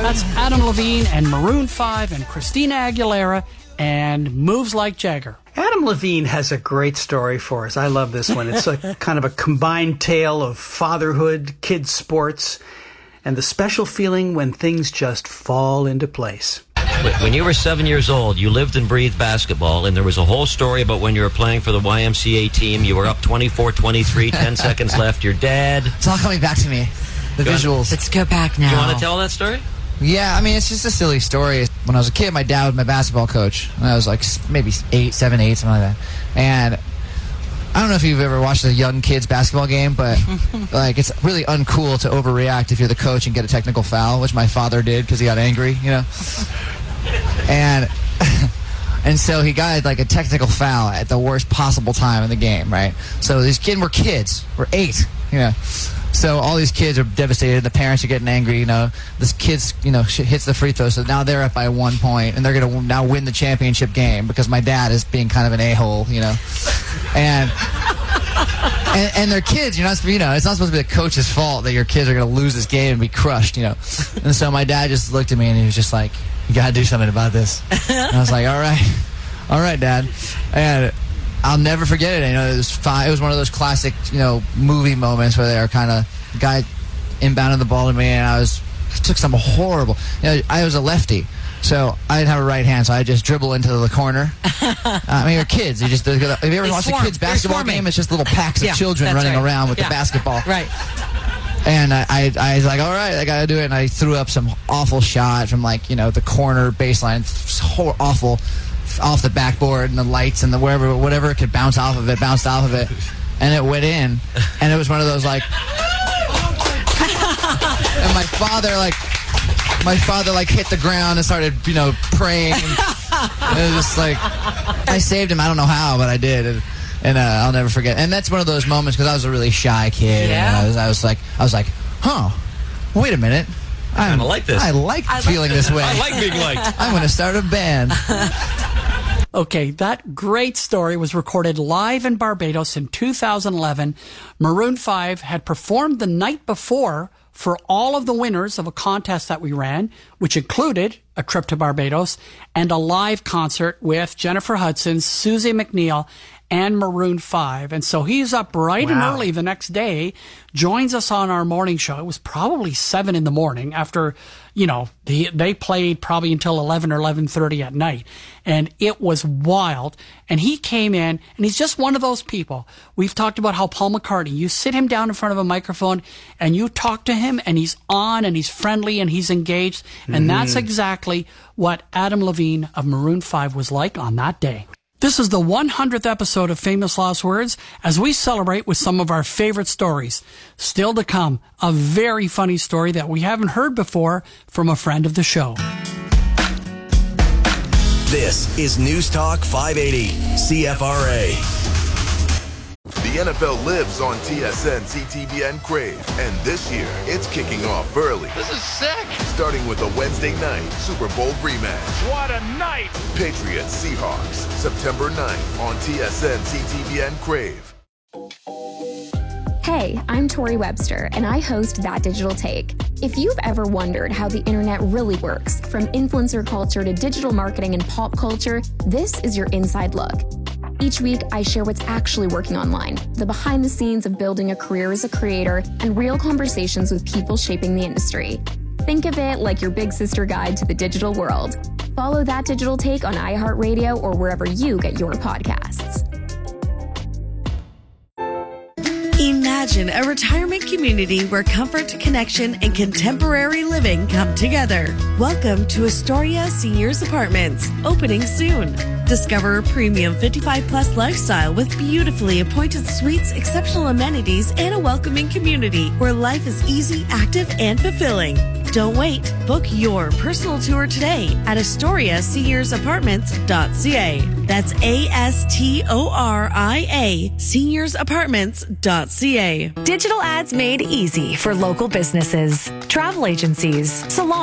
That's Adam Levine and Maroon 5 and Christina Aguilera and Moves Like Jagger. Adam Levine has a great story for us. I love this one. It's a kind of a combined tale of fatherhood, kids' sports, and the special feeling when things just fall into place. When you were 7 years old, you lived and breathed basketball, and there was a whole story about when you were playing for the YMCA team. You were up 24-23, 10 seconds left. Your dad... It's all coming back to me. The visuals. Let's go back now. Do you want to tell that story? Yeah, I mean, it's just a silly story. When I was a kid, my dad was my basketball coach. And I was like maybe 7, 8, something like that. And I don't know if you've ever watched a young kid's basketball game, but like it's really uncool to overreact if you're the coach and get a technical foul, which my father did because he got angry, you know. And so he got like a technical foul at the worst possible time in the game, right? So these kids were kids. We're 8, you know. So all these kids are devastated. The parents are getting angry, you know. This kid's, you know, hits the free throw, so now they're up by 1 point, and they're going to now win the championship game because my dad is being kind of an a-hole, you know. And they're kids. You're not, you know, it's not supposed to be the coach's fault that your kids are going to lose this game and be crushed, you know. And so my dad just looked at me and he was just like, "You got to do something about this." And I was like, all right, Dad. And I'll never forget it. You know, it was one of those classic, you know, movie moments where they are kind of guy inbounded the ball to me, and I took some horrible. You know, I was a lefty, so I didn't have a right hand, so I just dribble into the corner. I mean, you're kids. Have you ever watched a kids basketball game? It's just little packs of children running around with the basketball. Right. And I was like, all right, I got to do it. And I threw up some awful shot from, like, you know, the corner baseline. Awful. Off the backboard and the lights and the whatever it could bounce off of it, bounced off of it. And it went in. And it was one of those, like... and my father hit the ground and started, you know, praying. And it was just like... I saved him. I don't know how, but I did. And I'll never forget. And that's one of those moments because I was a really shy kid. Yeah. And I was like, huh, wait a minute. I kind of like this. I like feeling this way. I like being liked. I'm going to start a band. Okay, that great story was recorded live in Barbados in 2011. Maroon 5 had performed the night before for all of the winners of a contest that we ran, which included a trip to Barbados and a live concert with Jennifer Hudson, Susie McNeil, and Maroon 5. And so he's up bright and early the next day, joins us on our morning show. It was probably 7 in the morning after, you know, they played probably until 11 or 11:30 at night. And it was wild. And he came in, and he's just one of those people. We've talked about how Paul McCartney, you sit him down in front of a microphone and you talk to him, and he's on and he's friendly and he's engaged. And that's exactly what Adam Levine of Maroon 5 was like on that day. This is the 100th episode of Famous Last Words as we celebrate with some of our favorite stories. Still to come, a very funny story that we haven't heard before from a friend of the show. This is News Talk 580, CFRA. The NFL lives on TSN, CTVN, Crave, and this year it's kicking off early. This is sick. Starting with a Wednesday night Super Bowl rematch. What a night. Patriots Seahawks, September 9th on TSN, CTVN, Crave. Hey, I'm Tori Webster, and I host That Digital Take. If you've ever wondered how the internet really works, from influencer culture to digital marketing and pop culture, this is your inside look. Each week, I share what's actually working online, the behind the scenes of building a career as a creator, and real conversations with people shaping the industry. Think of it like your big sister guide to the digital world. Follow That Digital Take on iHeartRadio or wherever you get your podcasts. Imagine a retirement community where comfort, connection, and contemporary living come together. Welcome to Astoria Seniors Apartments, opening soon. Discover a premium 55-plus lifestyle with beautifully appointed suites, exceptional amenities, and a welcoming community where life is easy, active, and fulfilling. Don't wait. Book your personal tour today at AstoriaSeniorsApartments.ca. That's ASTORIA SeniorsApartments.ca. Digital ads made easy for local businesses, travel agencies, salons,